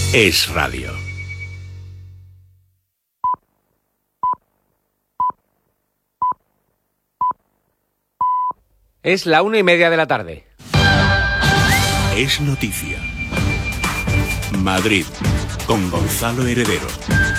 Es radio. Es la 1:30 de la tarde. Es noticia. Madrid, con Gonzalo Heredero.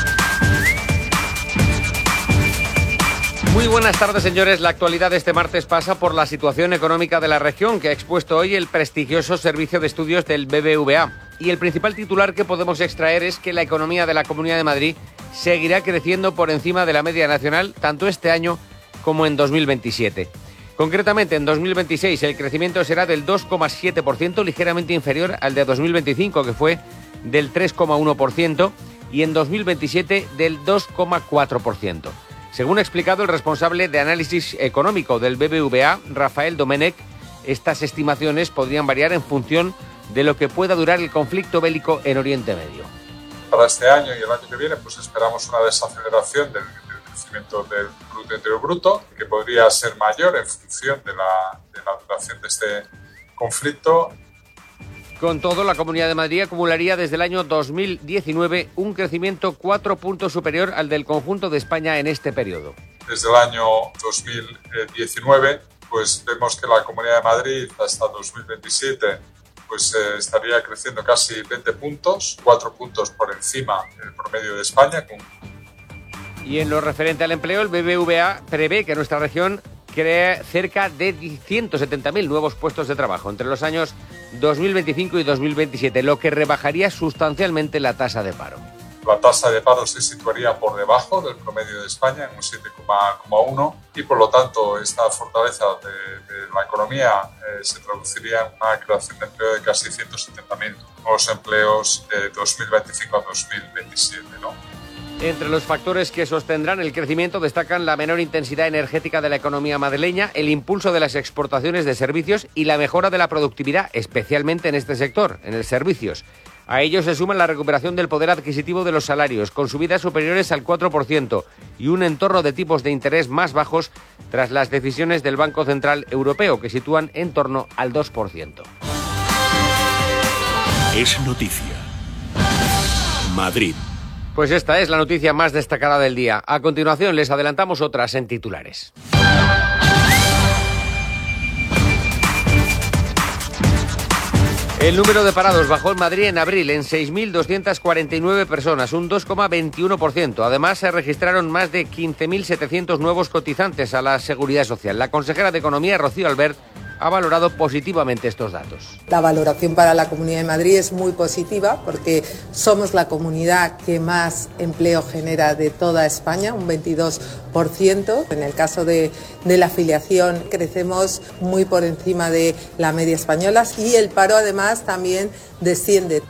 Muy buenas tardes, señores. La actualidad de este martes pasa por la situación económica de la región que ha expuesto hoy el prestigioso Servicio de Estudios del BBVA. Y el principal titular que podemos extraer es que la economía de la Comunidad de Madrid seguirá creciendo por encima de la media nacional tanto este año como en 2027. Concretamente, en 2026 el crecimiento será del 2,7%, ligeramente inferior al de 2025, que fue del 3,1%, y en 2027 del 2,4%. Según ha explicado el responsable de análisis económico del BBVA, Rafael Domenech, estas estimaciones podrían variar en función de lo que pueda durar el conflicto bélico en Oriente Medio. Para este año y el año que viene, pues esperamos una desaceleración del crecimiento del Producto Interior Bruto, que podría ser mayor en función de la duración de este conflicto. Con todo, la Comunidad de Madrid acumularía desde el año 2019 un crecimiento 4 puntos superior al del conjunto de España en este periodo. Desde el año 2019, pues vemos que la Comunidad de Madrid hasta 2027 pues estaría creciendo casi 20 puntos, 4 puntos por encima del promedio de España. Y en lo referente al empleo, el BBVA prevé que nuestra región cree cerca de 170.000 nuevos puestos de trabajo entre los años 2025 y 2027, lo que rebajaría sustancialmente la tasa de paro. La tasa de paro se situaría por debajo del promedio de España, en un 7,1, y por lo tanto esta fortaleza de la economía se traduciría en una creación de empleo de casi 170.000 nuevos empleos de 2025 a 2027, ¿no? Entre los factores que sostendrán el crecimiento destacan la menor intensidad energética de la economía madrileña, el impulso de las exportaciones de servicios y la mejora de la productividad, especialmente en este sector, en el servicios. A ello se suma la recuperación del poder adquisitivo de los salarios, con subidas superiores al 4% y un entorno de tipos de interés más bajos tras las decisiones del Banco Central Europeo, que sitúan en torno al 2%. Es noticia. Madrid. Pues esta es la noticia más destacada del día. A continuación les adelantamos otras en titulares. El número de parados bajó en Madrid en abril en 6.249 personas, un 2,21%. Además, se registraron más de 15.700 nuevos cotizantes a la Seguridad Social. La consejera de Economía, Rocío Albert, ha valorado positivamente estos datos. La valoración para la Comunidad de Madrid es muy positiva porque somos la comunidad que más empleo genera de toda España, un 22%. En el caso de la afiliación crecemos muy por encima de la media española y el paro además también desciende.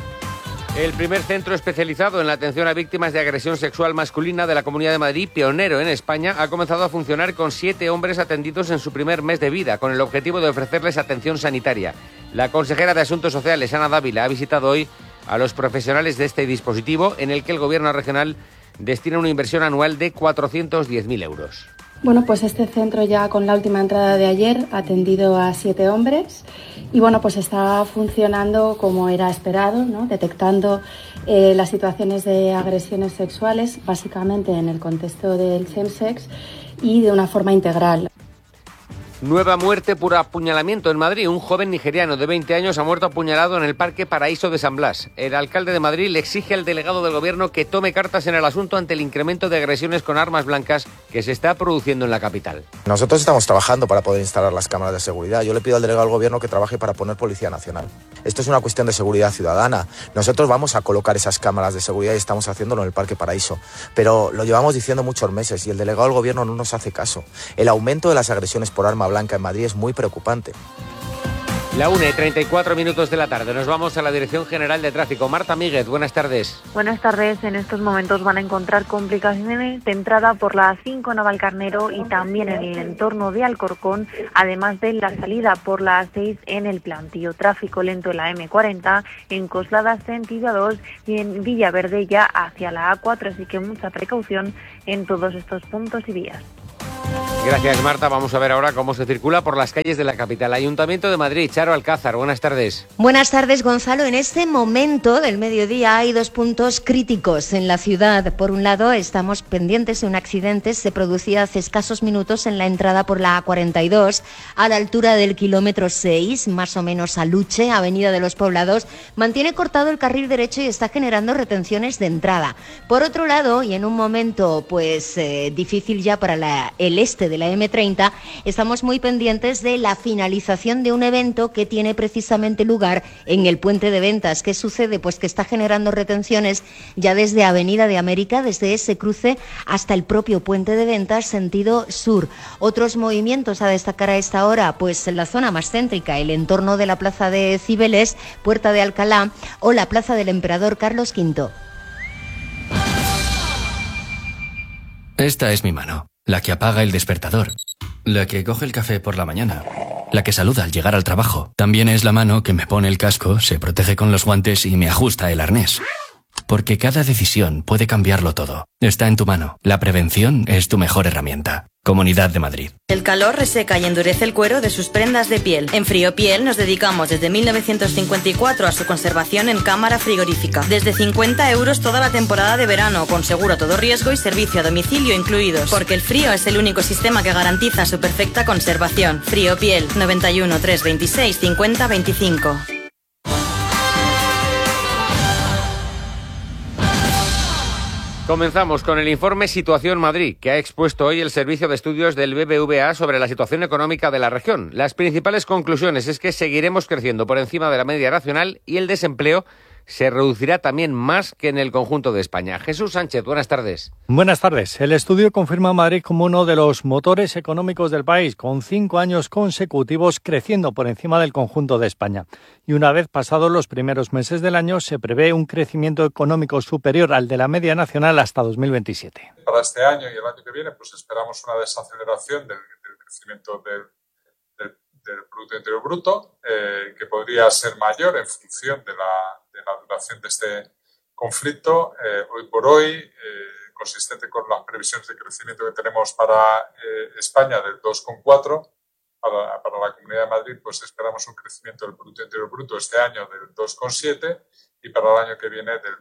El primer centro especializado en la atención a víctimas de agresión sexual masculina de la Comunidad de Madrid, pionero en España, ha comenzado a funcionar con 7 hombres atendidos en su primer mes de vida, con el objetivo de ofrecerles atención sanitaria. La consejera de Asuntos Sociales, Ana Dávila, ha visitado hoy a los profesionales de este dispositivo, en el que el Gobierno regional destina una inversión anual de 410.000 euros. Bueno, pues este centro ya con la última entrada de ayer ha atendido a 7 hombres y bueno, pues está funcionando como era esperado, ¿no? Detectando las situaciones de agresiones sexuales, básicamente en el contexto del chemsex y de una forma integral. Nueva muerte por apuñalamiento en Madrid. Un joven nigeriano de 20 años ha muerto apuñalado en el Parque Paraíso de San Blas. El alcalde de Madrid le exige al delegado del gobierno que tome cartas en el asunto ante el incremento de agresiones con armas blancas que se está produciendo en la capital. Nosotros estamos trabajando para poder instalar las cámaras de seguridad. Yo le pido al delegado del gobierno que trabaje para poner Policía Nacional. Esto es una cuestión de seguridad ciudadana. Nosotros vamos a colocar esas cámaras de seguridad y estamos haciéndolo en el Parque Paraíso. Pero lo llevamos diciendo muchos meses y el delegado del gobierno no nos hace caso. El aumento de las agresiones por arma blanca en Madrid es muy preocupante. La 1:34 de la tarde. Nos vamos a la Dirección General de Tráfico. Marta Míguez, buenas tardes. Buenas tardes. En estos momentos van a encontrar complicaciones de entrada por la A5 Navalcarnero y también en el entorno de Alcorcón, además de la salida por la A6 en el Plantío. Tráfico lento en la M40, en Coslada sentido 2 y en Villaverde ya hacia la A4, así que mucha precaución en todos estos puntos y vías. Gracias, Marta. Vamos a ver ahora cómo se circula por las calles de la capital. Ayuntamiento de Madrid, Charo Alcázar, buenas tardes. Buenas tardes, Gonzalo. En este momento del mediodía hay dos puntos críticos en la ciudad. Por un lado, estamos pendientes de un accidente. Se producía hace escasos minutos en la entrada por la A42, a la altura del kilómetro 6, más o menos a Luche, Avenida de los Poblados. Mantiene cortado el carril derecho y está generando retenciones de entrada. Por otro lado, y en un momento difícil ya para el este de la M30, estamos muy pendientes de la finalización de un evento que tiene precisamente lugar en el Puente de Ventas. ¿Qué sucede? Pues que está generando retenciones ya desde Avenida de América, desde ese cruce hasta el propio Puente de Ventas, sentido sur. Otros movimientos a destacar a esta hora, pues en la zona más céntrica, el entorno de la Plaza de Cibeles, Puerta de Alcalá o la Plaza del Emperador Carlos V. Esta es mi mano, la que apaga el despertador, la que coge el café por la mañana, la que saluda al llegar al trabajo. También es la mano que me pone el casco, se protege con los guantes y me ajusta el arnés. Porque cada decisión puede cambiarlo todo. Está en tu mano. La prevención es tu mejor herramienta. Comunidad de Madrid. El calor reseca y endurece el cuero de sus prendas de piel. En Friopiel nos dedicamos desde 1954 a su conservación en cámara frigorífica. Desde 50 € toda la temporada de verano, con seguro a todo riesgo y servicio a domicilio incluidos. Porque el frío es el único sistema que garantiza su perfecta conservación. Friopiel, 91 326 50 25. Comenzamos con el informe Situación Madrid, que ha expuesto hoy el Servicio de Estudios del BBVA sobre la situación económica de la región. Las principales conclusiones es que seguiremos creciendo por encima de la media nacional y el desempleo se reducirá también más que en el conjunto de España. Jesús Sánchez, buenas tardes. Buenas tardes. El estudio confirma a Madrid como uno de los motores económicos del país, con 5 años consecutivos creciendo por encima del conjunto de España. Y una vez pasados los primeros meses del año, se prevé un crecimiento económico superior al de la media nacional hasta 2027. Para este año y el año que viene, pues esperamos una desaceleración del crecimiento del Producto Interior Bruto, que podría ser mayor en función de la duración de este conflicto. Hoy por hoy, consistente con las previsiones de crecimiento que tenemos para España del 2,4%, para la Comunidad de Madrid pues esperamos un crecimiento del Producto Interior Bruto este año del 2,7% y para el año que viene del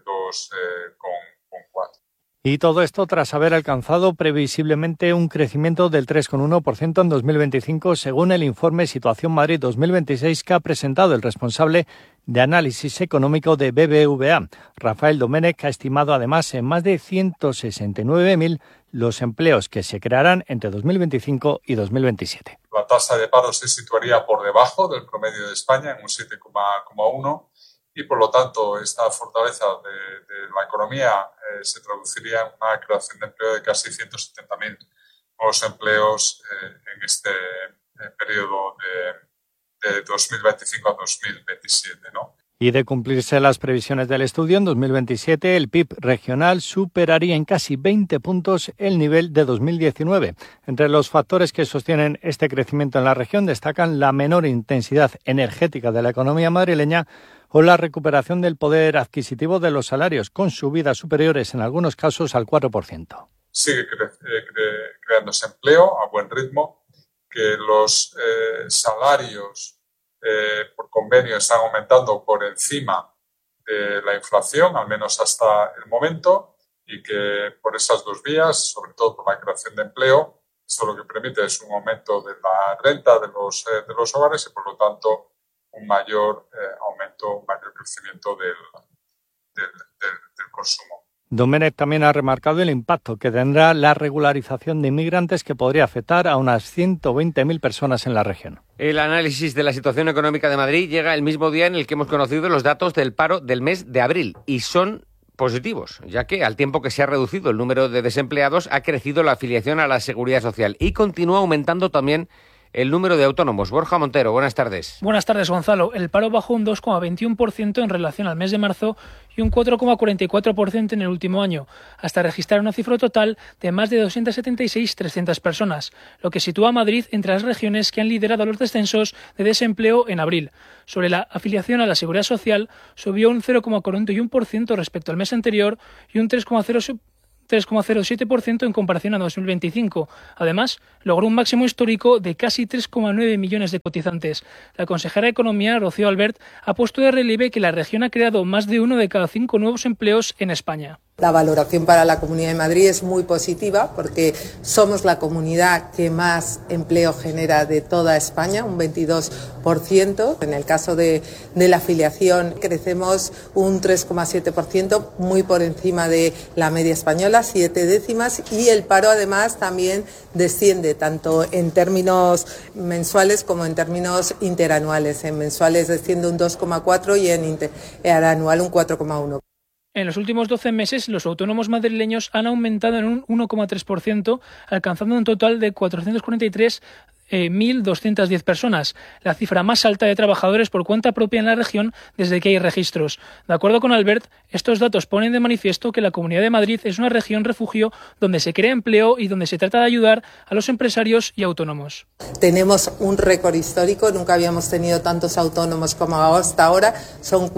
2,4%. Y todo esto tras haber alcanzado previsiblemente un crecimiento del 3,1% en 2025, según el informe Situación Madrid 2026 que ha presentado el responsable de análisis económico de BBVA, Rafael Domènech, ha estimado además en más de 169.000 los empleos que se crearán entre 2025 y 2027. La tasa de paro se situaría por debajo del promedio de España en un 7,1%. Y por lo tanto, esta fortaleza de la economía se traduciría en una creación de empleo de casi 170.000 nuevos empleos en este periodo de 2025 a 2027, ¿no? Y de cumplirse las previsiones del estudio, en 2027 el PIB regional superaría en casi 20 puntos el nivel de 2019. Entre los factores que sostienen este crecimiento en la región destacan la menor intensidad energética de la economía madrileña o la recuperación del poder adquisitivo de los salarios, con subidas superiores en algunos casos al 4%. Sigue creándose empleo a buen ritmo, que los salarios por convenio están aumentando por encima de la inflación, al menos hasta el momento, y que por esas dos vías, sobre todo por la creación de empleo, esto lo que permite es un aumento de la renta de los hogares y, por lo tanto, un mayor aumento, un mayor crecimiento del consumo. Domènech también ha remarcado el impacto que tendrá la regularización de inmigrantes, que podría afectar a unas 120.000 personas en la región. El análisis de la situación económica de Madrid llega el mismo día en el que hemos conocido los datos del paro del mes de abril y son positivos, ya que al tiempo que se ha reducido el número de desempleados, ha crecido la afiliación a la Seguridad Social y continúa aumentando también el número de autónomos. Borja Montero, buenas tardes. Buenas tardes, Gonzalo. El paro bajó un 2,21% en relación al mes de marzo y un 4,44% en el último año, hasta registrar una cifra total de más de 276.300 personas, lo que sitúa a Madrid entre las regiones que han liderado los descensos de desempleo en abril. Sobre la afiliación a la Seguridad Social, subió un 0,41% respecto al mes anterior y un 3,0% 3,07% en comparación a 2025. Además, logró un máximo histórico de casi 3,9 millones de cotizantes. La consejera de Economía, Rocío Albert, ha puesto de relieve que la región ha creado más de 1 de cada 5 nuevos empleos en España. La valoración para la Comunidad de Madrid es muy positiva porque somos la comunidad que más empleo genera de toda España, un 22%. En el caso de la afiliación crecemos un 3,7%, muy por encima de la media española, 7 décimas, y el paro además también desciende tanto en términos mensuales como en términos interanuales. En mensuales desciende un 2,4 y en interanual un 4,1. En los últimos 12 meses, los autónomos madrileños han aumentado en un 1,3%, alcanzando un total de 443.210 personas, la cifra más alta de trabajadores por cuenta propia en la región desde que hay registros. De acuerdo con Albert, estos datos ponen de manifiesto que la Comunidad de Madrid es una región refugio donde se crea empleo y donde se trata de ayudar a los empresarios y autónomos. Tenemos un récord histórico, nunca habíamos tenido tantos autónomos como hasta ahora, son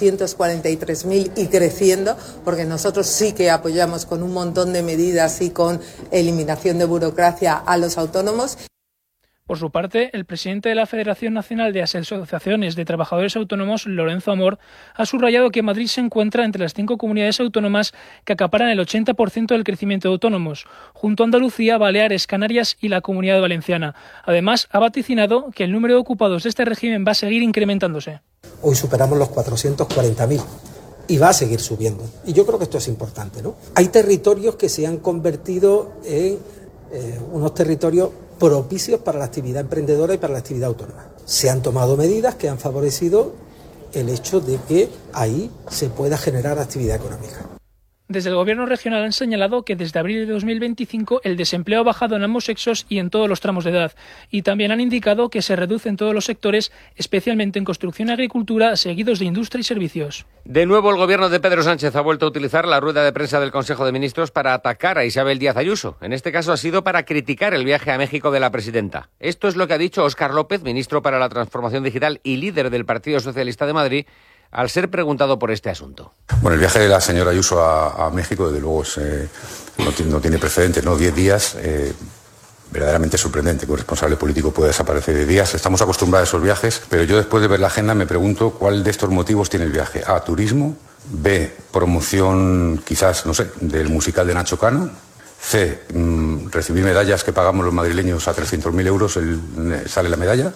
443.000 y creciendo, porque nosotros sí que apoyamos con un montón de medidas y con eliminación de burocracia a los autónomos. Por su parte, el presidente de la Federación Nacional de Asociaciones de Trabajadores Autónomos, Lorenzo Amor, ha subrayado que Madrid se encuentra entre las 5 comunidades autónomas que acaparan el 80% del crecimiento de autónomos, junto a Andalucía, Baleares, Canarias y la Comunidad Valenciana. Además, ha vaticinado que el número de ocupados de este régimen va a seguir incrementándose. Hoy superamos los 440.000. Y va a seguir subiendo. Y yo creo que esto es importante, ¿no? Hay territorios que se han convertido en unos territorios propicios para la actividad emprendedora y para la actividad autónoma. Se han tomado medidas que han favorecido el hecho de que ahí se pueda generar actividad económica. Desde el Gobierno regional han señalado que desde abril de 2025 el desempleo ha bajado en ambos sexos y en todos los tramos de edad. Y también han indicado que se reduce en todos los sectores, especialmente en construcción y agricultura, seguidos de industria y servicios. De nuevo, el Gobierno de Pedro Sánchez ha vuelto a utilizar la rueda de prensa del Consejo de Ministros para atacar a Isabel Díaz Ayuso. En este caso ha sido para criticar el viaje a México de la presidenta. Esto es lo que ha dicho Óscar López, ministro para la Transformación Digital y líder del Partido Socialista de Madrid, al ser preguntado por este asunto. Bueno, el viaje de la señora Ayuso a México, desde luego, no tiene precedentes, ¿no? 10 días, verdaderamente sorprendente que un responsable político pueda desaparecer de días. Estamos acostumbrados a esos viajes, pero yo después de ver la agenda me pregunto cuál de estos motivos tiene el viaje. A, turismo. B, promoción, quizás, no sé, del musical de Nacho Cano. C, recibir medallas que pagamos los madrileños a 300.000 euros, sale la medalla.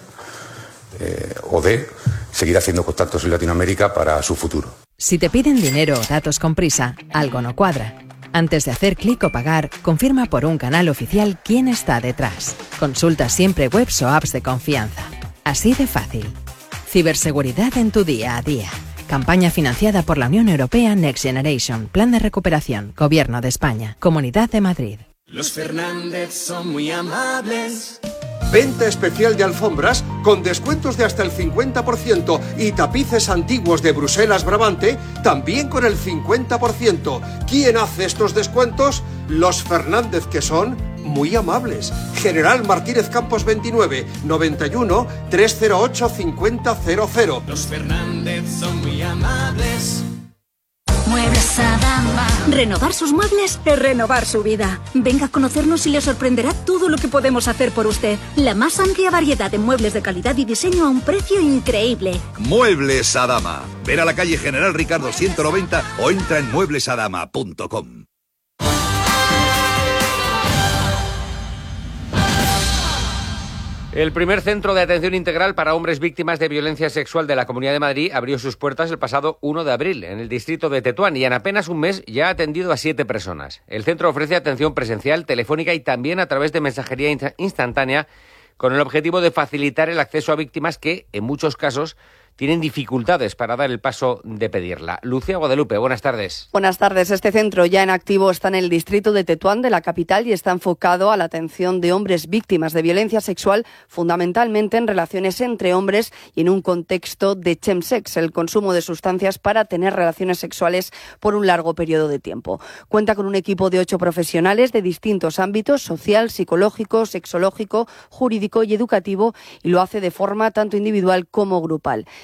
O D, seguir haciendo contactos en Latinoamérica para su futuro. Si te piden dinero o datos con prisa, algo no cuadra. Antes de hacer clic o pagar, confirma por un canal oficial quién está detrás. Consulta siempre webs o apps de confianza. Así de fácil. Ciberseguridad en tu día a día. Campaña financiada por la Unión Europea Next Generation. Plan de recuperación. Gobierno de España. Comunidad de Madrid. Los Fernández son muy amables. Venta especial de alfombras con descuentos de hasta el 50% y tapices antiguos de Bruselas Brabante también con el 50%. ¿Quién hace estos descuentos? Los Fernández, que son muy amables. General Martínez Campos 29 91 308 5000. Los Fernández son muy amables. Muebles Adama. Renovar sus muebles es renovar su vida. Venga a conocernos y le sorprenderá todo lo que podemos hacer por usted. La más amplia variedad de muebles de calidad y diseño a un precio increíble. Muebles Adama. Ven a la calle General Ricardo 190 o entra en mueblesadama.com. El primer centro de atención integral para hombres víctimas de violencia sexual de la Comunidad de Madrid abrió sus puertas el pasado 1 de abril en el distrito de Tetuán y en apenas un mes ya ha atendido a 7 personas. El centro ofrece atención presencial, telefónica y también a través de mensajería instantánea con el objetivo de facilitar el acceso a víctimas que, en muchos casos, tienen dificultades para dar el paso de pedirla. Lucía Guadalupe, buenas tardes. Buenas tardes. Este centro ya en activo está en el distrito de Tetuán de la capital y está enfocado a la atención de hombres víctimas de violencia sexual, fundamentalmente en relaciones entre hombres y en un contexto de chemsex, el consumo de sustancias para tener relaciones sexuales por un largo periodo de tiempo. Cuenta con un equipo de 8 profesionales de distintos ámbitos: social, psicológico, sexológico, jurídico y educativo, y lo hace de forma tanto individual como grupal.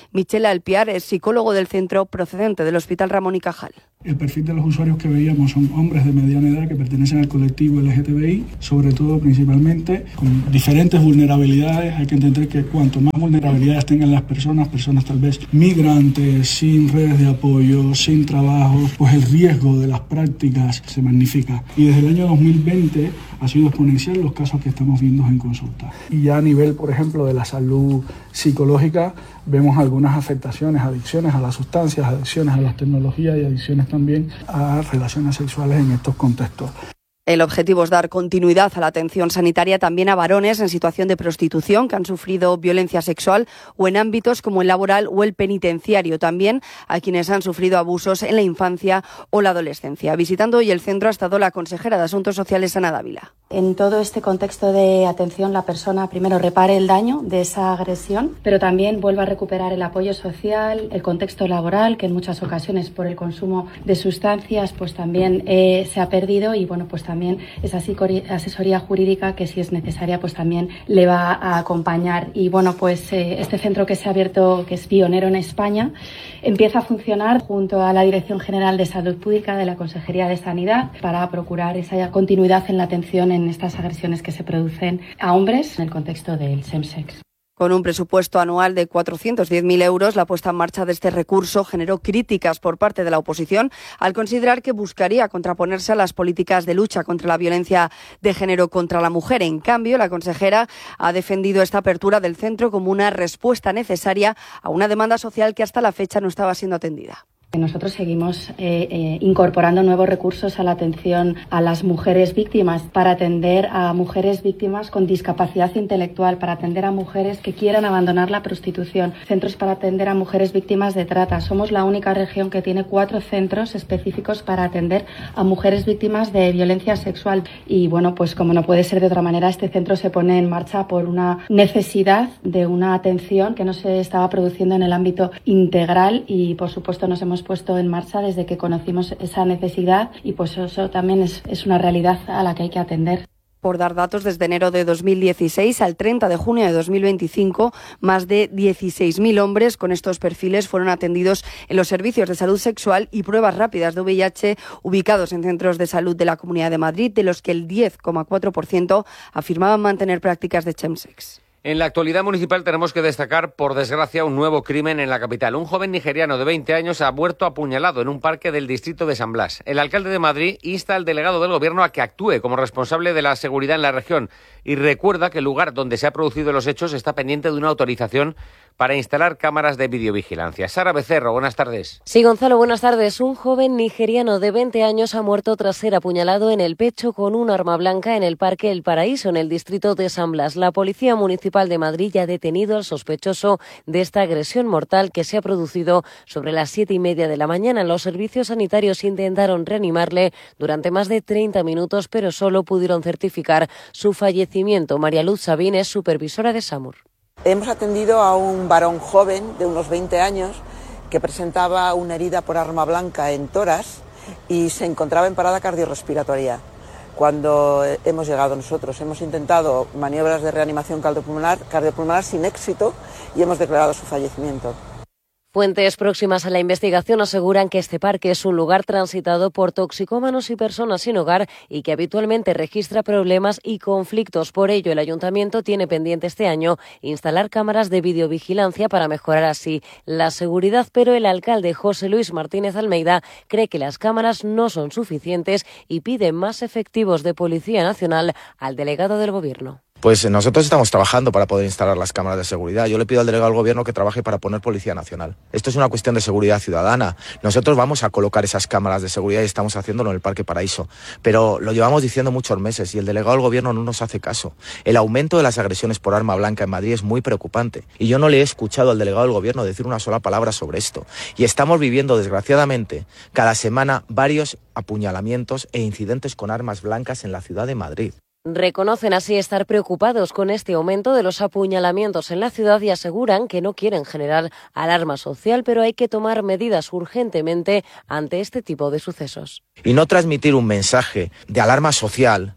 Michel Alpiar es psicólogo del centro procedente del Hospital Ramón y Cajal. El perfil de los usuarios que veíamos son hombres de mediana edad que pertenecen al colectivo LGTBI, sobre todo principalmente con diferentes vulnerabilidades. Hay que entender que cuanto más vulnerabilidades tengan las personas tal vez migrantes, sin redes de apoyo, sin trabajo, pues el riesgo de las prácticas se magnifica. Y desde el año 2020 ha sido exponencial los casos que estamos viendo en consulta. Y ya a nivel, por ejemplo, de la salud psicológica, vemos algunas afectaciones, adicciones a las sustancias, adicciones a las tecnologías y adicciones también a relaciones sexuales en estos contextos. El objetivo es dar continuidad a la atención sanitaria también a varones en situación de prostitución que han sufrido violencia sexual o en ámbitos como el laboral o el penitenciario, también a quienes han sufrido abusos en la infancia o la adolescencia. Visitando hoy el centro ha estado la consejera de Asuntos Sociales, Ana Dávila. En todo este contexto de atención, la persona primero repare el daño de esa agresión, pero también vuelva a recuperar el apoyo social, el contexto laboral, que en muchas ocasiones por el consumo de sustancias pues también se ha perdido, y bueno, pues también esa asesoría jurídica que si es necesaria pues también le va a acompañar. Y bueno, pues este centro que se ha abierto, que es pionero en España, empieza a funcionar junto a la Dirección General de Salud Pública de la Consejería de Sanidad para procurar esa continuidad en la atención en estas agresiones que se producen a hombres en el contexto del same-sex. Con un presupuesto anual de 410.000 euros, la puesta en marcha de este recurso generó críticas por parte de la oposición al considerar que buscaría contraponerse a las políticas de lucha contra la violencia de género contra la mujer. En cambio, la consejera ha defendido esta apertura del centro como una respuesta necesaria a una demanda social que hasta la fecha no estaba siendo atendida. Nosotros seguimos incorporando nuevos recursos a la atención a las mujeres víctimas, para atender a mujeres víctimas con discapacidad intelectual, para atender a mujeres que quieran abandonar la prostitución, centros para atender a mujeres víctimas de trata. Somos la única región que tiene 4 centros específicos para atender a mujeres víctimas de violencia sexual. Y bueno, pues como no puede ser de otra manera, este centro se pone en marcha por una necesidad de una atención que no se estaba produciendo en el ámbito integral, y por supuesto nos hemos puesto en marcha desde que conocimos esa necesidad, y pues eso también es una realidad a la que hay que atender. Por dar datos, desde enero de 2016 al 30 de junio de 2025, más de 16.000 hombres con estos perfiles fueron atendidos en los servicios de salud sexual y pruebas rápidas de VIH ubicados en centros de salud de la Comunidad de Madrid, de los que el 10,4% afirmaban mantener prácticas de chemsex. En la actualidad municipal tenemos que destacar, por desgracia, un nuevo crimen en la capital. Un joven nigeriano de 20 años ha muerto apuñalado en un parque del distrito de San Blas. El alcalde de Madrid insta al delegado del Gobierno a que actúe como responsable de la seguridad en la región y recuerda que el lugar donde se han producido los hechos está pendiente de una autorización para instalar cámaras de videovigilancia. Sara Becerro, buenas tardes. Sí, Gonzalo, buenas tardes. Un joven nigeriano de 20 años ha muerto tras ser apuñalado en el pecho con un arma blanca en el Parque El Paraíso, en el distrito de San Blas. La Policía Municipal de Madrid ya ha detenido al sospechoso de esta agresión mortal que se ha producido sobre las 7:30 de la mañana. Los servicios sanitarios intentaron reanimarle durante más de 30 minutos, pero solo pudieron certificar su fallecimiento. María Luz Sabín es supervisora de SAMUR. Hemos atendido a un varón joven de unos 20 años que presentaba una herida por arma blanca en tórax y se encontraba en parada cardiorrespiratoria. Cuando hemos llegado nosotros, hemos intentado maniobras de reanimación cardiopulmonar sin éxito y hemos declarado su fallecimiento. Fuentes próximas a la investigación aseguran que este parque es un lugar transitado por toxicómanos y personas sin hogar y que habitualmente registra problemas y conflictos. Por ello, el ayuntamiento tiene pendiente este año instalar cámaras de videovigilancia para mejorar así la seguridad, pero el alcalde José Luis Martínez Almeida cree que las cámaras no son suficientes y pide más efectivos de Policía Nacional al delegado del Gobierno. Pues nosotros estamos trabajando para poder instalar las cámaras de seguridad. Yo le pido al delegado del Gobierno que trabaje para poner Policía Nacional. Esto es una cuestión de seguridad ciudadana. Nosotros vamos a colocar esas cámaras de seguridad y estamos haciéndolo en el Parque Paraíso. Pero lo llevamos diciendo muchos meses y el delegado del Gobierno no nos hace caso. El aumento de las agresiones por arma blanca en Madrid es muy preocupante. Y yo no le he escuchado al delegado del Gobierno decir una sola palabra sobre esto. Y estamos viviendo, desgraciadamente, cada semana varios apuñalamientos e incidentes con armas blancas en la ciudad de Madrid. Reconocen así estar preocupados con este aumento de los apuñalamientos en la ciudad y aseguran que no quieren generar alarma social, pero hay que tomar medidas urgentemente ante este tipo de sucesos. Y no transmitir un mensaje de alarma social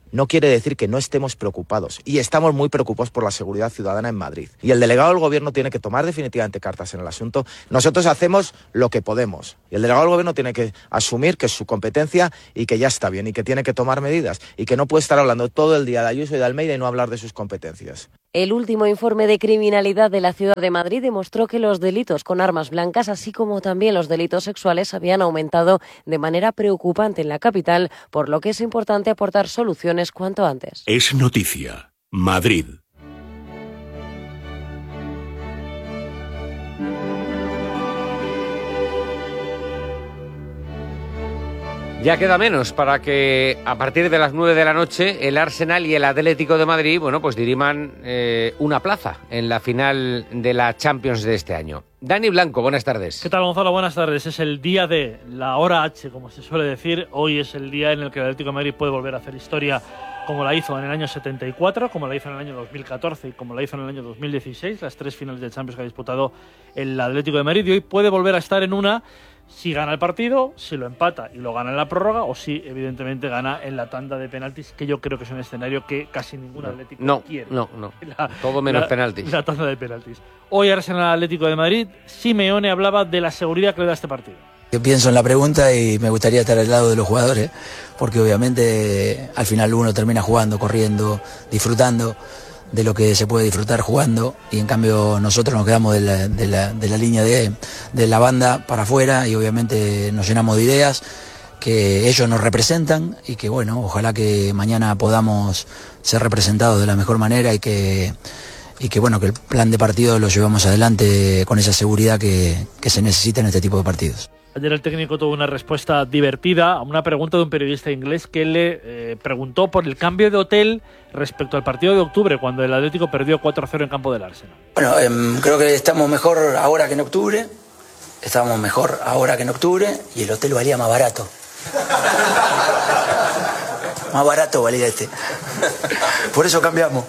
no quiere decir que no estemos preocupados. Y estamos muy preocupados por la seguridad ciudadana en Madrid. Y el delegado del Gobierno tiene que tomar definitivamente cartas en el asunto. Nosotros hacemos lo que podemos. Y el delegado del Gobierno tiene que asumir que es su competencia y que ya está bien y que tiene que tomar medidas. Y que no puede estar hablando todo el día de Ayuso y de Almeida y no hablar de sus competencias. El último informe de criminalidad de la Ciudad de Madrid demostró que los delitos con armas blancas, así como también los delitos sexuales, habían aumentado de manera preocupante en la capital, por lo que es importante aportar soluciones cuanto antes. Es noticia. Madrid. Ya queda menos para que a partir de las 9 de la noche el Arsenal y el Atlético de Madrid, bueno, pues diriman una plaza en la final de la Champions de este año. Dani Blanco, buenas tardes. ¿Qué tal, Gonzalo? Buenas tardes. Es el día de la hora H, como se suele decir. Hoy es el día en el que el Atlético de Madrid puede volver a hacer historia como la hizo en el año 74, como la hizo en el año 2014 y como la hizo en el año 2016, las 3 finales de Champions que ha disputado el Atlético de Madrid. Y hoy puede volver a estar en una si gana el partido, si lo empata y lo gana en la prórroga, o si evidentemente gana en la tanda de penaltis, que yo creo que es un escenario que casi ningún Atlético quiere. No. Todo menos penaltis. La tanda de penaltis. Hoy Arsenal Atlético de Madrid, Simeone hablaba de la seguridad que le da este partido. Yo pienso en la pregunta y me gustaría estar al lado de los jugadores, porque obviamente al final uno termina jugando, corriendo, disfrutando de lo que se puede disfrutar jugando, y en cambio nosotros nos quedamos de la línea de la banda para afuera, y obviamente nos llenamos de ideas que ellos nos representan, y que bueno, ojalá que mañana podamos ser representados de la mejor manera, y que bueno, que el plan de partido lo llevamos adelante con esa seguridad que se necesita en este tipo de partidos. Ayer el técnico tuvo una respuesta divertida a una pregunta de un periodista inglés que le preguntó por el cambio de hotel respecto al partido de octubre, cuando el Atlético perdió 4-0 en campo del Arsenal. Bueno, creo que estamos mejor ahora que en octubre. Y el hotel valía más barato. Más barato valía este. Por eso cambiamos.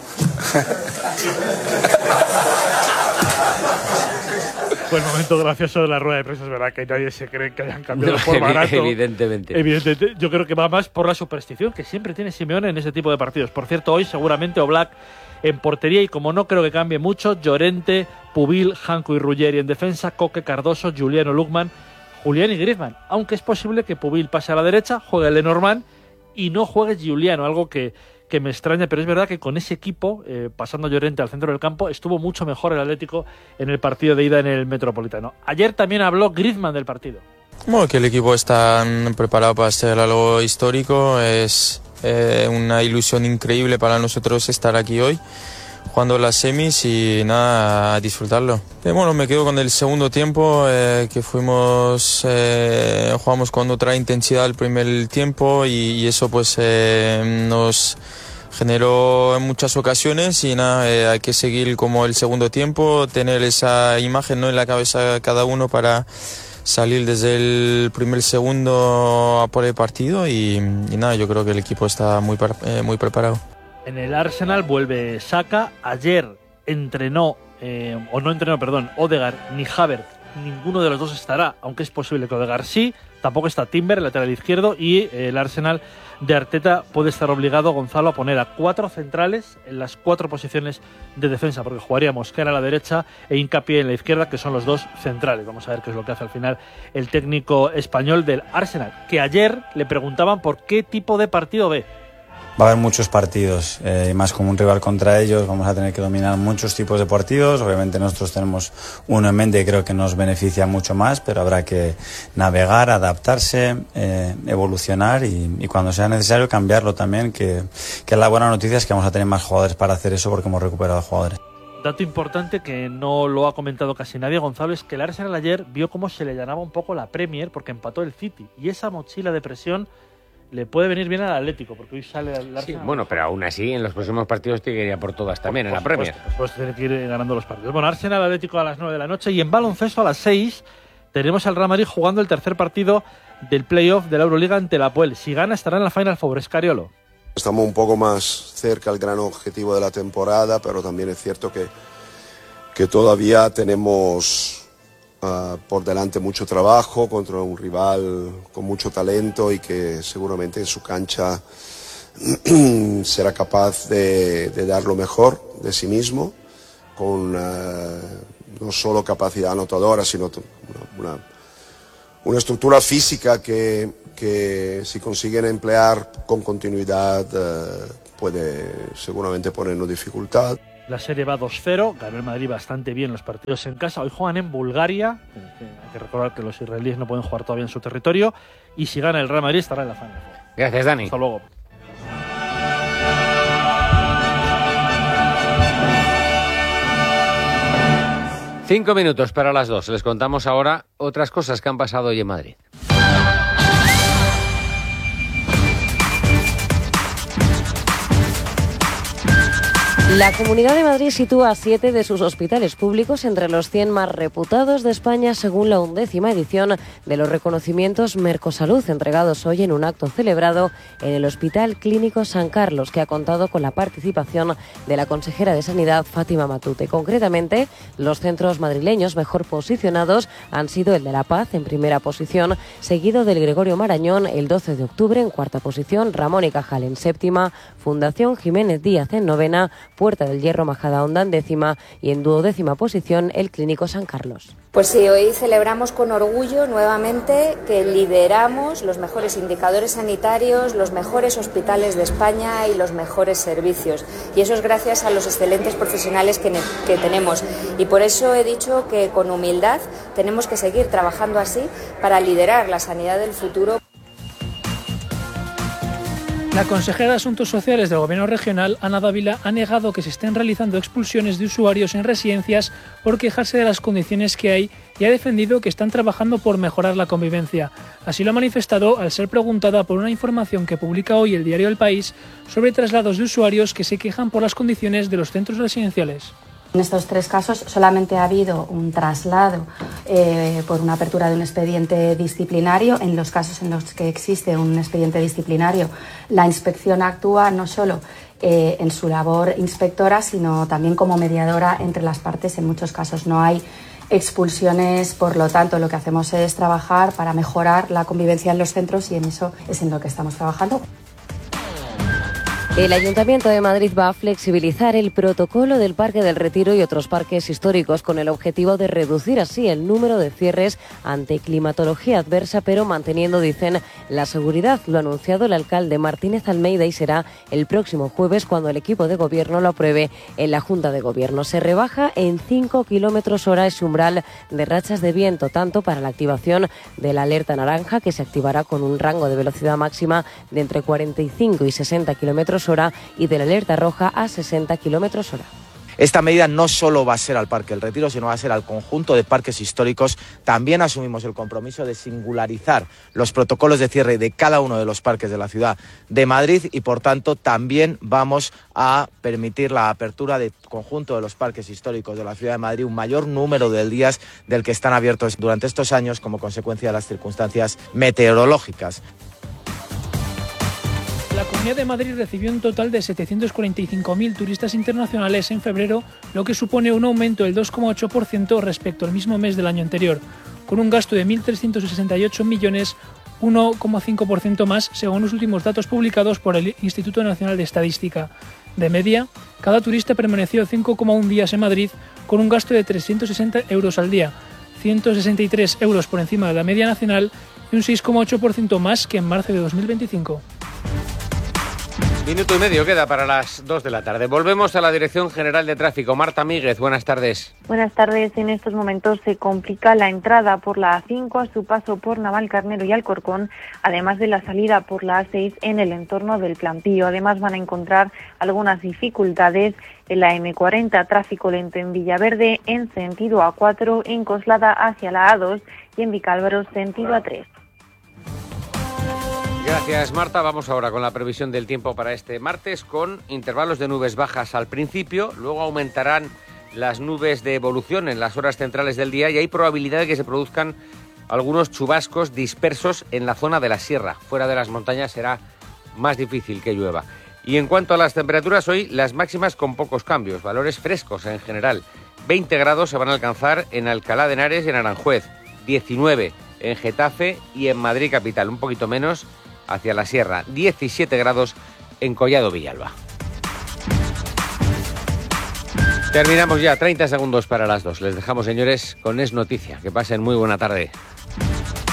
Fue el momento gracioso de la rueda de prensa, es verdad que nadie se cree que hayan cambiado por barato. Evidentemente. Yo creo que va más por la superstición que siempre tiene Simeone en ese tipo de partidos. Por cierto, hoy seguramente Oblak en portería, y como no creo que cambie mucho, Llorente, Pubil, Janko y Ruggeri en defensa, Coque, Cardoso, Juliano, Lukman, Julián y Griezmann. Aunque es posible que Pubil pase a la derecha, juegue Lenormand y no juegue Juliano, algo que me extraña, pero es verdad que con ese equipo, pasando Llorente al centro del campo, estuvo mucho mejor el Atlético en el partido de ida en el Metropolitano. Ayer también habló Griezmann del partido. Bueno, que el equipo está preparado para hacer algo histórico, es una ilusión increíble para nosotros estar aquí hoy, jugando las semis, y nada, a disfrutarlo. Bueno, me quedo con el segundo tiempo, que jugamos con otra intensidad el primer tiempo, y eso pues nos generó en muchas ocasiones, y nada, hay que seguir como el segundo tiempo, tener esa imagen, ¿no?, en la cabeza de cada uno para salir desde el primer segundo a por el partido, y nada, yo creo que el equipo está muy preparado. En el Arsenal vuelve Saka. Ayer Odegaard ni Havertz, ninguno de los dos estará, aunque es posible que Odegaard sí. Tampoco está Timber, el lateral izquierdo, y el Arsenal de Arteta puede estar obligado, Gonzalo, a poner a 4 centrales en las 4 posiciones de defensa, porque jugaría Mosquera a la derecha e Hincapié en la izquierda, que son los 2 centrales. Vamos a ver qué es lo que hace al final el técnico español del Arsenal, que ayer le preguntaban por qué tipo de partido ve. Va a haber muchos partidos, y más como un rival contra ellos, vamos a tener que dominar muchos tipos de partidos. Obviamente nosotros tenemos uno en mente y creo que nos beneficia mucho más, pero habrá que navegar, adaptarse, evolucionar y cuando sea necesario cambiarlo también, que la buena noticia es que vamos a tener más jugadores para hacer eso, porque hemos recuperado jugadores. Dato importante que no lo ha comentado casi nadie, Gonzalo, es que el Arsenal ayer vio cómo se le llenaba un poco la Premier porque empató el City, y esa mochila de presión le puede venir bien al Atlético, porque hoy sale el Arsenal. Sí, bueno, pero aún así en los próximos partidos tiene que ir a por todas también, en la Premier. Pues tiene que ir ganando los partidos. Bueno, Arsenal Atlético a las 9 de la noche, y en baloncesto a las 6 tenemos al Real Madrid jugando el tercer partido del playoff de la Euroliga ante el Apoel. Si gana estará en la Final Four. Escariolo. Estamos un poco más cerca del gran objetivo de la temporada, pero también es cierto que todavía tenemos por delante mucho trabajo contra un rival con mucho talento y que seguramente en su cancha será capaz de dar lo mejor de sí mismo, con no solo capacidad anotadora, sino una estructura física que si consiguen emplear con continuidad puede seguramente ponernos dificultad. La serie va 2-0, ganó el Madrid bastante bien los partidos en casa. Hoy juegan en Bulgaria, hay que recordar que los israelíes no pueden jugar todavía en su territorio, y si gana el Real Madrid estará en la Final Four. Gracias, Dani. Hasta luego. Cinco minutos para las 2. Les contamos ahora otras cosas que han pasado hoy en Madrid. La Comunidad de Madrid sitúa 7 de sus hospitales públicos entre los 100 más reputados de España según la 11ª edición de los reconocimientos Mercosalud, entregados hoy en un acto celebrado en el Hospital Clínico San Carlos, que ha contado con la participación de la consejera de Sanidad, Fátima Matute. Concretamente, los centros madrileños mejor posicionados han sido el de La Paz en primera posición, seguido del Gregorio Marañón el 12 de octubre en cuarta posición, Ramón y Cajal en séptima, Fundación Jiménez Díaz en novena, Puerta del Hierro Majadahonda en décima y en duodécima posición el Clínico San Carlos. Pues sí, hoy celebramos con orgullo nuevamente que lideramos los mejores indicadores sanitarios, los mejores hospitales de España y los mejores servicios. Y eso es gracias a los excelentes profesionales que tenemos. Y por eso he dicho que con humildad tenemos que seguir trabajando así para liderar la sanidad del futuro. La consejera de Asuntos Sociales del Gobierno regional, Ana Dávila, ha negado que se estén realizando expulsiones de usuarios en residencias por quejarse de las condiciones que hay y ha defendido que están trabajando por mejorar la convivencia. Así lo ha manifestado al ser preguntada por una información que publica hoy el diario El País sobre traslados de usuarios que se quejan por las condiciones de los centros residenciales. En estos 3 casos solamente ha habido un traslado por una apertura de un expediente disciplinario. En los casos en los que existe un expediente disciplinario, la inspección actúa no solo en su labor inspectora, sino también como mediadora entre las partes. En muchos casos no hay expulsiones, por lo tanto lo que hacemos es trabajar para mejorar la convivencia en los centros y en eso es en lo que estamos trabajando. El Ayuntamiento de Madrid va a flexibilizar el protocolo del Parque del Retiro y otros parques históricos con el objetivo de reducir así el número de cierres ante climatología adversa, pero manteniendo, dicen, la seguridad. Lo ha anunciado el alcalde Martínez Almeida y será el próximo jueves cuando el equipo de gobierno lo apruebe en la Junta de Gobierno. Se rebaja en 5 km/h ese umbral de rachas de viento, tanto para la activación de la alerta naranja, que se activará con un rango de velocidad máxima de entre 45 y 60 km/h, y de la alerta roja a 60 km/h. Esta medida no solo va a ser al Parque del Retiro, sino va a ser al conjunto de parques históricos. También asumimos el compromiso de singularizar los protocolos de cierre de cada uno de los parques de la ciudad de Madrid y, por tanto, también vamos a permitir la apertura del conjunto de los parques históricos de la ciudad de Madrid, un mayor número de días del que están abiertos durante estos años como consecuencia de las circunstancias meteorológicas. La Comunidad de Madrid recibió un total de 745.000 turistas internacionales en febrero, lo que supone un aumento del 2,8% respecto al mismo mes del año anterior, con un gasto de 1.368 millones, 1,5% más según los últimos datos publicados por el Instituto Nacional de Estadística. De media, cada turista permaneció 5,1 días en Madrid con un gasto de 360 euros al día, 163 euros por encima de la media nacional y un 6,8% más que en marzo de 2025. Minuto y medio queda para las 2 de la tarde. Volvemos a la Dirección General de Tráfico. Marta Míguez, buenas tardes. Buenas tardes. En estos momentos se complica la entrada por la A5 a su paso por Navalcarnero y Alcorcón, además de la salida por la A6 en el entorno del Plantío. Además van a encontrar algunas dificultades en la M40, tráfico lento en Villaverde, en sentido A4, en Coslada hacia la A2 y en Vicálvaro, sentido A3. Gracias, Marta. Vamos ahora con la previsión del tiempo para este martes, con intervalos de nubes bajas al principio, luego aumentarán las nubes de evolución en las horas centrales del día y hay probabilidad de que se produzcan algunos chubascos dispersos en la zona de la sierra. Fuera de las montañas será más difícil que llueva. Y en cuanto a las temperaturas, hoy las máximas con pocos cambios, valores frescos en general. 20 grados se van a alcanzar en Alcalá de Henares y en Aranjuez, 19 en Getafe y en Madrid capital, un poquito menos hacia la sierra, 17 grados en Collado Villalba. Terminamos ya, 30 segundos para las 2. Les dejamos, señores, con Es Noticia. Que pasen muy buena tarde.